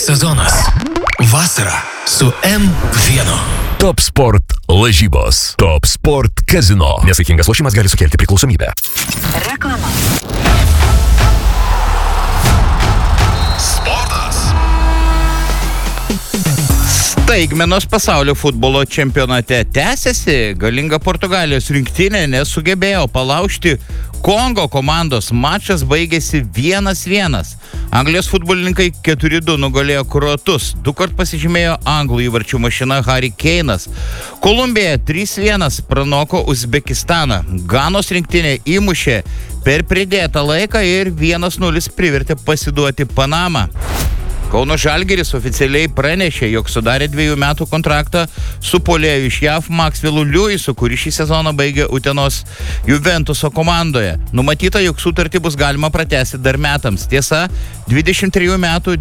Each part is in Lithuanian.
sezonas. Vasara su M1. Top Sport lažybos. Top Sport Casino. Nesaikingas lošimas gali sukelti priklausomybę. Reklama. Staigmenos pasaulio futbolo čempionate tęsiasi. Galinga Portugalijos rinktinė nesugebėjo palaužti Kongo komandos. Mačas baigėsi 1-1. Anglijos futbolininkai 4-2 nugalėjo kroatus. 2 kart pasižymėjo anglų įvarčių mašina Harry Kane'as. Kolumbija 3-1 pranoko Uzbekistaną. Ganos rinktinė įmušė per pridėtą laiką ir 1-0 privertė pasiduoti Panamą. Kauno Žalgiris oficialiai pranešė, jog sudarė 2 metų kontraktą su puolėju iš JAV Maxwellu Lewisu, kuris šį sezoną baigė Utenos Juventuso komandoje. Numatyta, jog sutartį bus galima pratęsti dar metams. Tiesa, 23 metų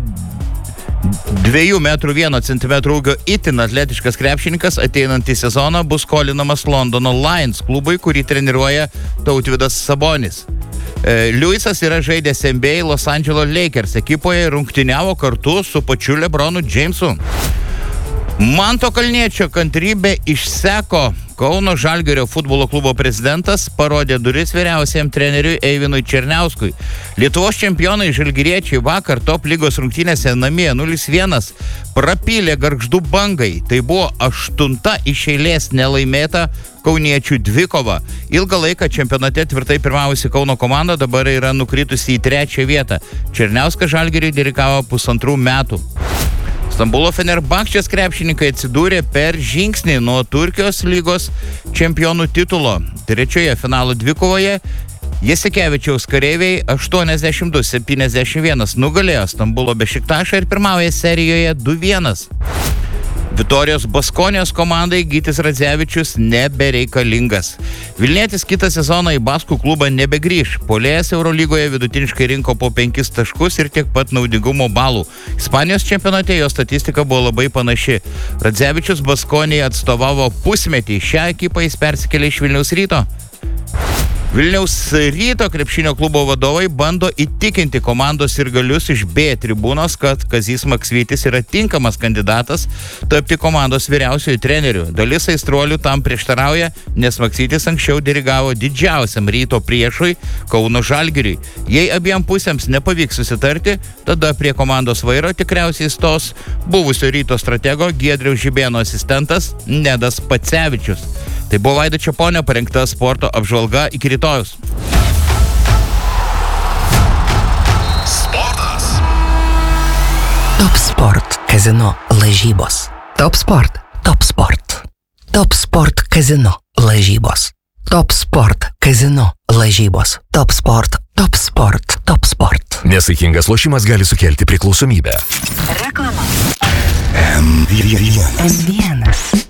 2 metrų 1 centimetrų ūgio itin atletiškas krepšininkas ateinantį sezoną bus skolinamas Londono Lions klubui, kurį treniruoja Tautvydas Sabonis. Lewisas yra žaidęs NBA Los Angeles Lakers ekipoje ir rungtyniavo kartu su pačiu LeBronu Jamesu. Manto Kalniečio kantrybė išseko. Kauno Žalgirio futbolo klubo prezidentas parodė duris vyriausiam treneriui Eivinui Černiauskui. Lietuvos čempionai žalgiriečiai vakar top lygos rungtynėse namie 0-1 prapylė Gargždų Bangai. Tai buvo 8 iš eilės nelaimėta kauniečių dvikova. Ilgą laiką čempionate tvirtai pirmavusi Kauno komanda dabar yra nukritusi į 3 vietą. Černiauskas Žalgiriui dirigavo 1,5 metų. Stambulo Fenerbahčės krepšininkai atsidūrė per žingsnį nuo Turkijos lygos čempionų titulo. 3 finalo dvikovoje Jasikevičiaus kareiviai 82-71 nugalėjo Stambulo Bešiktašą ir pirmauja serijoje 2-1. Vitorijos Baskonijos komandai Gytis Radzevičius nebereikalingas. Vilnietis kitą sezoną į Baskų klubą nebegrįš. Puolėjas Eurolygoje vidutiniškai rinko po 5 taškus ir tiek pat naudingumo balų. Ispanijos čempionate jo statistika buvo labai panaši. Radzevičius Baskonijai atstovavo pusmetį. Šią ekipą jis persikėlė iš Vilniaus Ryto. Vilniaus Ryto krepšinio klubo vadovai bando įtikinti komandos sirgalius iš B tribūnos, kad Kazys Maksvytis yra tinkamas kandidatas tapti komandos vyriausiojų trenerių. Dalis aistruolių tam prieštarauja, nes Maksvytis anksčiau dirigavo didžiausiam Ryto priešui Kauno Žalgiriui. Jei abiem pusėms nepavyks susitarti, tada prie komandos vairo tikriausiai stos buvusio Ryto stratego Giedriaus Žibėno asistentas Nedas Pacevičius. Tai buvo Vaido Čeponio parengta sporto apžvalga. Iki rytojus. Sportas. Top Sport Casino lažybos. Top Sport. Top Sport. Top Sport Casino lažybos. Top Sport Casino lažybos. Top Sport. Top Sport. Top Sport. Nesaikingas lošimas gali sukelti priklausomybę. Reklama. M1. M1.